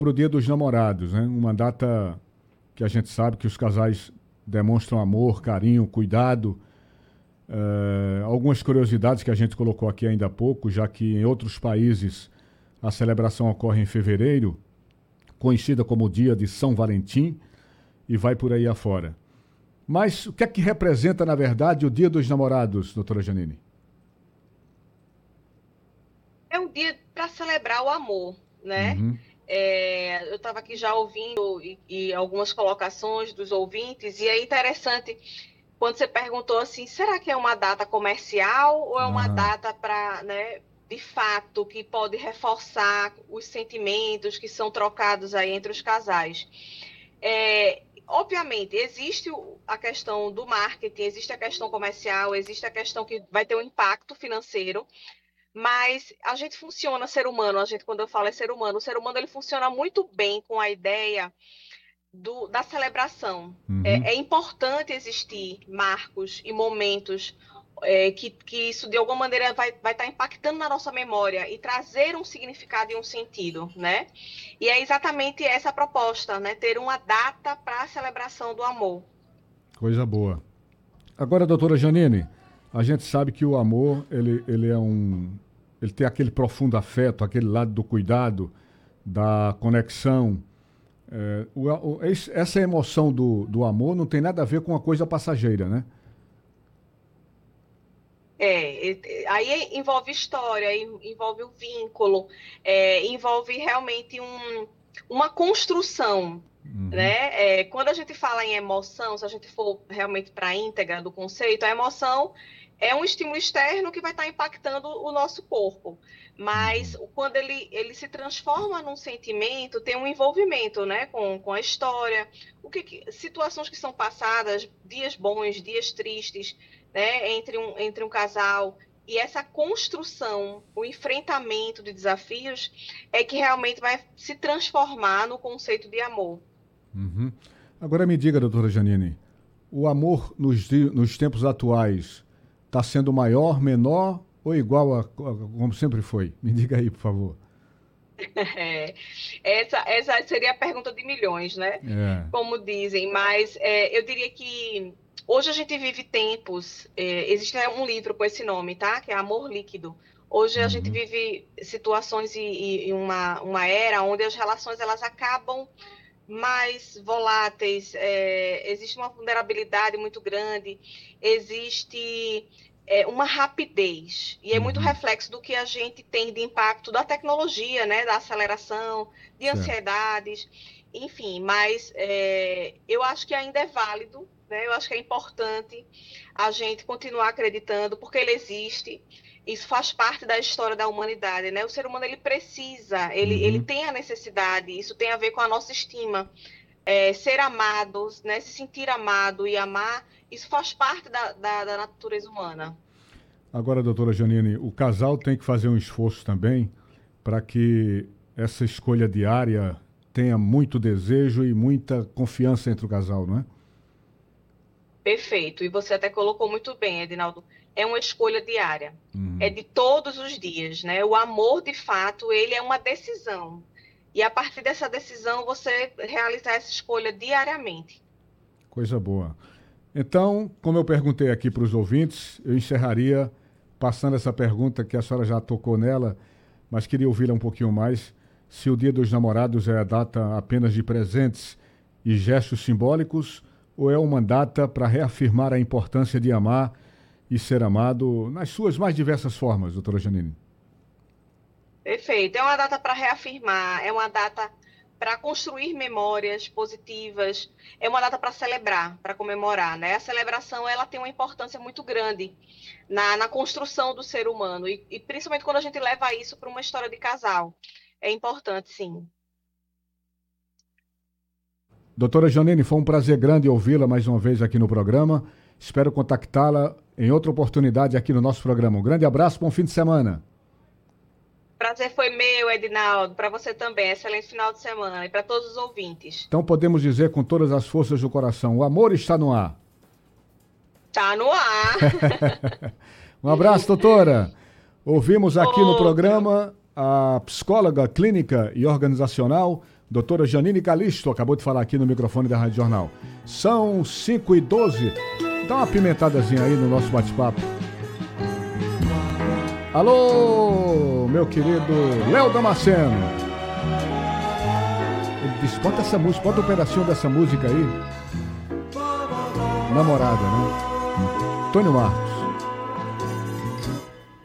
Para o Dia dos Namorados, né? Uma data que a gente sabe que os casais demonstram amor, carinho, cuidado. Algumas curiosidades que a gente colocou aqui ainda há pouco, já que em outros países a celebração ocorre em fevereiro, conhecida como o Dia de São Valentim, e vai por aí afora. Mas o que é que representa, na verdade, o Dia dos Namorados, doutora Janine? É um dia para celebrar o amor, né? Uhum. Eu estava aqui já ouvindo e algumas colocações dos ouvintes, e é interessante quando você perguntou assim, será que é uma data comercial ou é uma Aham. data para, né, de fato, que pode reforçar os sentimentos que são trocados aí entre os casais? Obviamente, existe a questão do marketing, existe a questão comercial, existe a questão que vai ter um impacto financeiro, mas a gente funciona, ser humano, quando eu falo é ser humano, o ser humano ele funciona muito bem com a ideia da celebração. Uhum. É importante existir marcos e momentos que isso de alguma maneira vai estar impactando na nossa memória e trazer um significado e um sentido, né? E é exatamente essa a proposta, né? Ter uma data para a celebração do amor. Coisa boa. Agora, doutora Janine, a gente sabe que o amor, ele é um. Ele tem aquele profundo afeto, aquele lado do cuidado, da conexão. Essa emoção do amor não tem nada a ver com uma coisa passageira, né? Aí envolve história, envolve o vínculo, envolve realmente uma construção, Uhum. né? Quando a gente fala em emoção, se a gente for realmente para a íntegra do conceito, a emoção é um estímulo externo que vai estar impactando o nosso corpo. Mas Uhum. quando ele se transforma num sentimento, tem um envolvimento, né, com a história, situações que são passadas, dias bons, dias tristes, né, entre um casal. E essa construção, o enfrentamento de desafios, é que realmente vai se transformar no conceito de amor. Uhum. Agora me diga, doutora Janine, o amor nos tempos atuais está sendo maior, menor ou igual a como sempre foi? Me diga aí, por favor. É, essa seria a pergunta de milhões, né? É. Como dizem, mas eu diria que hoje a gente vive tempos. Existe um livro com esse nome, tá? Que é Amor Líquido. Hoje a gente Uhum. vive situações e uma era onde as relações elas acabam mais voláteis, existe uma vulnerabilidade muito grande, existe uma rapidez, e é muito Uhum. reflexo do que a gente tem de impacto da tecnologia, né, da aceleração, de Certo. ansiedades, enfim, mas eu acho que ainda é válido, né, eu acho que é importante a gente continuar acreditando, porque ele existe. Isso faz parte da história da humanidade, né? O ser humano ele precisa, ele Uhum. tem a necessidade, isso tem a ver com a nossa estima. Ser amados, né? Se sentir amado e amar, isso faz parte da natureza humana. Agora, doutora Janine, o casal tem que fazer um esforço também para que essa escolha diária tenha muito desejo e muita confiança entre o casal, não é? Perfeito. E você até colocou muito bem, Edinaldo. É uma escolha diária. É Uhum. de todos os dias, né? O amor, de fato, ele é uma decisão. E a partir dessa decisão, você realizar essa escolha diariamente. Coisa boa. Então, como eu perguntei aqui para os ouvintes, eu encerraria passando essa pergunta que a senhora já tocou nela, mas queria ouvi-la um pouquinho mais. Se o Dia dos Namorados é a data apenas de presentes e gestos simbólicos, ou é uma data para reafirmar a importância de amar e ser amado nas suas mais diversas formas, doutora Janine? Perfeito. É uma data para reafirmar, é uma data para construir memórias positivas, é uma data para celebrar, para comemorar, né? A celebração ela tem uma importância muito grande na construção do ser humano e principalmente quando a gente leva isso para uma história de casal. É importante, sim. Doutora Janine, foi um prazer grande ouvi-la mais uma vez aqui no programa. Espero contactá-la em outra oportunidade aqui no nosso programa. Um grande abraço, bom fim de semana. Prazer foi meu, Edinaldo, para você também. Excelente final de semana e para todos os ouvintes. Então podemos dizer com todas as forças do coração: o amor está no ar. Tá no ar. Um abraço, doutora. Ouvimos aqui no Outro. programa a psicóloga clínica e organizacional, Doutora Janine Calixto acabou de falar aqui no microfone da Rádio Jornal. São 5h12. Dá uma pimentadazinha aí no nosso bate-papo. Alô, meu querido Léo Damasceno. Ele disse, bota essa música, bota um pedacinho dessa música aí. Namorada, né? Tony Marcos.